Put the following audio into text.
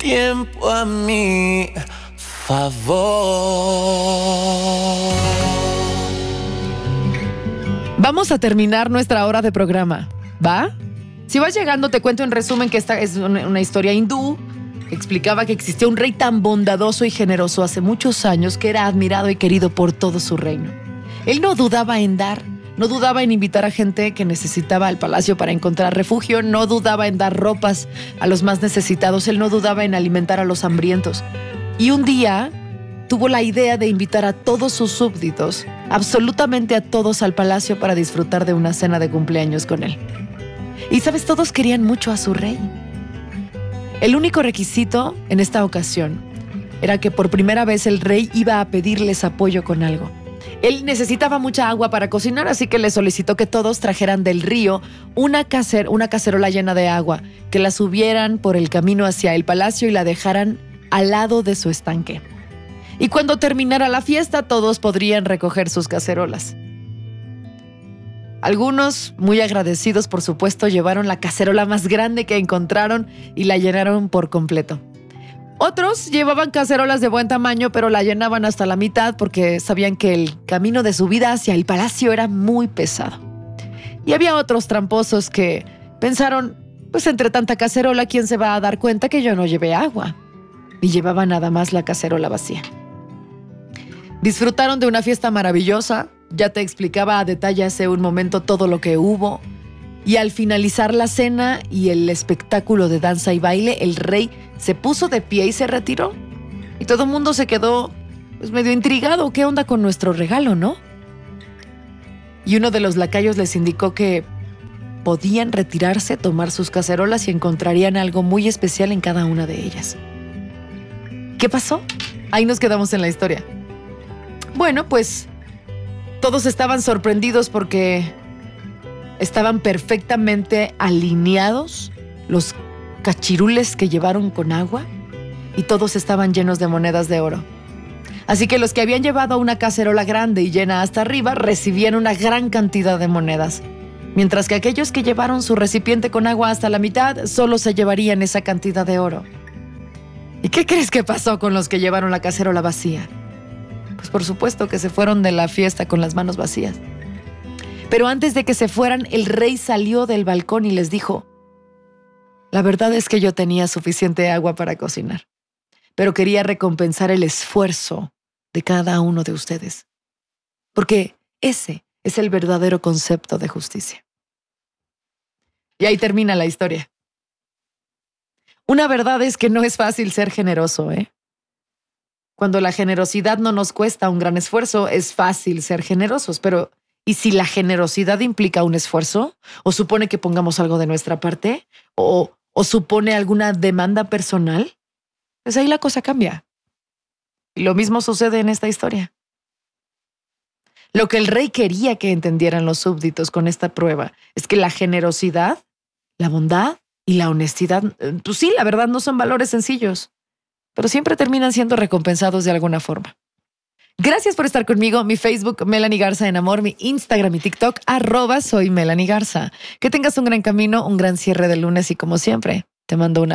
tiempo a mi favor. Vamos a terminar nuestra hora de programa, ¿va? Si vas llegando, te cuento en resumen que esta es una historia hindú que explicaba que existía un rey tan bondadoso y generoso hace muchos años que era admirado y querido por todo su reino. Él no dudaba en dar, no dudaba en invitar a gente que necesitaba al palacio para encontrar refugio, no dudaba en dar ropas a los más necesitados, él no dudaba en alimentar a los hambrientos. Y un día tuvo la idea de invitar a todos sus súbditos, absolutamente a todos, al palacio para disfrutar de una cena de cumpleaños con él. Y sabes, todos querían mucho a su rey. El único requisito en esta ocasión era que por primera vez el rey iba a pedirles apoyo con algo. Él necesitaba mucha agua para cocinar, así que le solicitó que todos trajeran del río una cacerola llena de agua, que la subieran por el camino hacia el palacio y la dejaran al lado de su estanque. Y cuando terminara la fiesta, todos podrían recoger sus cacerolas. Algunos, muy agradecidos por supuesto, llevaron la cacerola más grande que encontraron y la llenaron por completo. Otros llevaban cacerolas de buen tamaño, pero la llenaban hasta la mitad porque sabían que el camino de subida hacia el palacio era muy pesado. Y había otros tramposos que pensaron, pues entre tanta cacerola, ¿quién se va a dar cuenta que yo no llevé agua? Y llevaba nada más la cacerola vacía. Disfrutaron de una fiesta maravillosa. Ya te explicaba a detalle hace un momento todo lo que hubo. Y al finalizar la cena y el espectáculo de danza y baile, el rey se puso de pie y se retiró. Y todo el mundo se quedó pues medio intrigado. ¿Qué onda con nuestro regalo, no? Y uno de los lacayos les indicó que podían retirarse, tomar sus cacerolas y encontrarían algo muy especial en cada una de ellas. ¿Qué pasó? Ahí nos quedamos en la historia. Bueno, pues todos estaban sorprendidos porque estaban perfectamente alineados los cachirules que llevaron con agua y todos estaban llenos de monedas de oro. Así que los que habían llevado una cacerola grande y llena hasta arriba recibían una gran cantidad de monedas, mientras que aquellos que llevaron su recipiente con agua hasta la mitad solo se llevarían esa cantidad de oro. ¿Y qué crees que pasó con los que llevaron la cacerola vacía? Pues por supuesto que se fueron de la fiesta con las manos vacías. Pero antes de que se fueran, el rey salió del balcón y les dijo: la verdad es que yo tenía suficiente agua para cocinar, pero quería recompensar el esfuerzo de cada uno de ustedes, porque ese es el verdadero concepto de justicia. Y ahí termina la historia. Una verdad es que no es fácil ser generoso, ¿eh? Cuando la generosidad no nos cuesta un gran esfuerzo, es fácil ser generosos, pero ¿y si la generosidad implica un esfuerzo? ¿O supone que pongamos algo de nuestra parte? ¿O supone alguna demanda personal? Pues ahí la cosa cambia. Y lo mismo sucede en esta historia. Lo que el rey quería que entendieran los súbditos con esta prueba es que la generosidad, la bondad y la honestidad, pues sí, la verdad no son valores sencillos, pero siempre terminan siendo recompensados de alguna forma. Gracias por estar conmigo. Mi Facebook, Melanie Garza en Amor, mi Instagram y TikTok, @soy Melanie Garza. Que tengas un gran camino, un gran cierre de lunes y como siempre, te mando una